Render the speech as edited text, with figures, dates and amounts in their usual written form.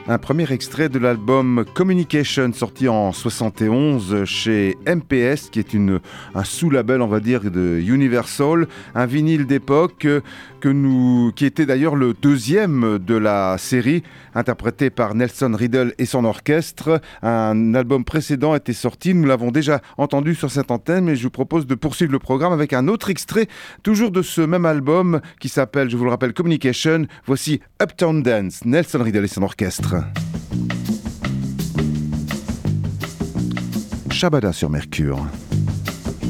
Un premier extrait de l'album Communication, sorti en 71 chez MPS, qui est un sous-label, on va dire, de Universal, un vinyle d'époque qui était d'ailleurs le deuxième de la série, interprété par Nelson Riddle et son orchestre. Un album précédent était sorti, nous l'avons déjà entendu sur cette antenne, mais je vous propose de poursuivre le programme avec un autre extrait, toujours de ce même album, qui s'appelle, je vous le rappelle, Communication. Voici Uptown Dance, Nelson Riddle et son orchestre. Shabada sur Mercure.